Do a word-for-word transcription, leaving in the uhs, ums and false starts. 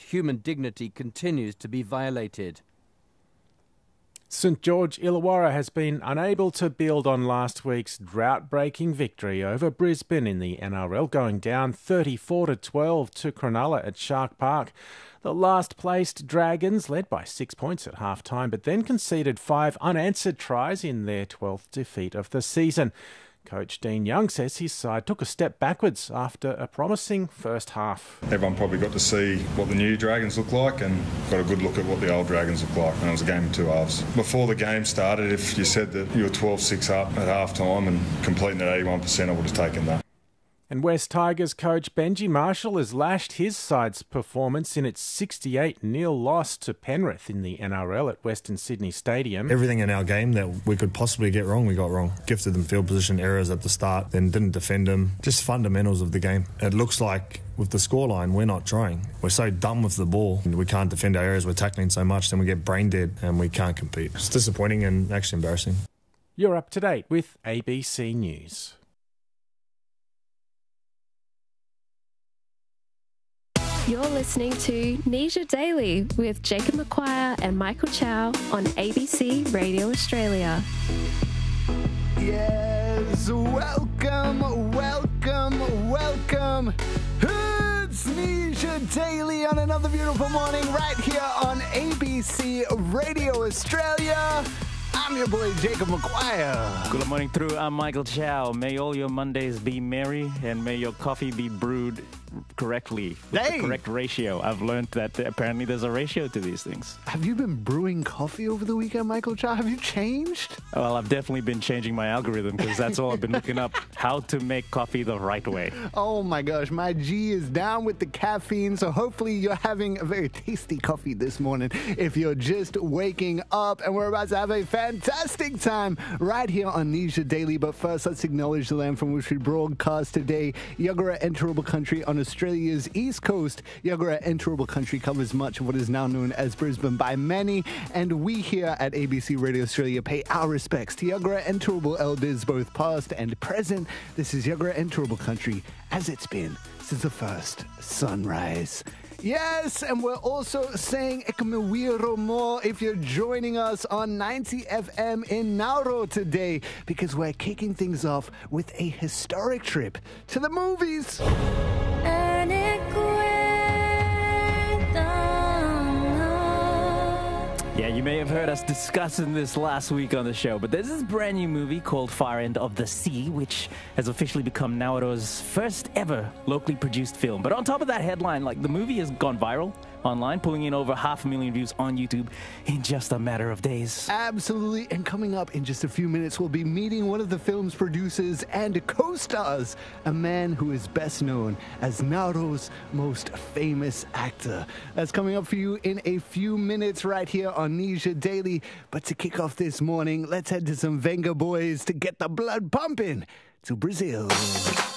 human dignity continues to be violated. St George Illawarra has been unable to build on last week's drought-breaking victory over Brisbane in the N R L, going down thirty-four to twelve to Cronulla at Shark Park. The last-placed Dragons led by six points at half-time, but then conceded five unanswered tries in their twelfth defeat of the season. Coach Dean Young says his side took a step backwards after a promising first half. Everyone probably got to see what the new Dragons look like and got a good look at what the old Dragons look like, and it was a game of two halves. Before the game started, if you said that you were twelve six up at half-time and completing at eighty-one percent, I would have taken that. And West Tigers coach Benji Marshall has lashed his side's performance in its sixty-eight nil loss to Penrith in the N R L at Western Sydney Stadium. Everything in our game that we could possibly get wrong, we got wrong. Gifted them field position errors at the start, then didn't defend them. Just fundamentals of the game. It looks like with the scoreline, we're not trying. We're so dumb with the ball. We can't defend our areas. We're tackling so much, then we get brain dead and we can't compete. It's disappointing and actually embarrassing. You're up to date with A B C News. You're listening to Nisha Daily with Jacob McQuire and Michael Chow on A B C Radio Australia. Yes, welcome, welcome, welcome. It's Nisha Daily on another beautiful morning right here on A B C Radio Australia. I'm your boy, Jacob McQuire. Good morning through. I'm Michael Chow. May all your Mondays be merry and may your coffee be brewed correctly with Hey. the correct ratio. I've learned that apparently there's a ratio to these things. Have you been brewing coffee over the weekend, Michael Chow? Have you changed? Well, I've definitely been changing my algorithm because that's all I've been looking up, how to make coffee the right way. Oh my gosh, my G is down with the caffeine, so hopefully you're having a very tasty coffee this morning if you're just waking up, and we're about to have a fantastic time right here on Nisha Daily. But first, let's acknowledge the land from which we broadcast today, Yagara and Turrbal Country on Australia's east coast. Yagara and Turrbal Country covers much of what is now known as Brisbane by many, and we here at A B C Radio Australia pay our respects to Yagara and Turrbal elders, both past and present. This is Yagara and Turrbal Country as it's been since the first sunrise. Yes, and we're also saying Ekamawiro more if you're joining us on ninety F M in Nauru today, because we're kicking things off with a historic trip to the movies. Yeah, you may have heard us discussing this last week on the show, but there's this brand new movie called Far End of the Sea, which has officially become Nauru's first ever locally produced film. But on top of that headline, like, the movie has gone viral online, pulling in over half a million views on YouTube in just a matter of days. Absolutely, and coming up in just a few minutes, we'll be meeting one of the film's producers and co-stars, a man who is best known as Nauru's most famous actor. That's coming up for you in a few minutes right here on Nisha Daily. But to kick off this morning, let's head to some Venga Boys to get the blood pumping to Brazil.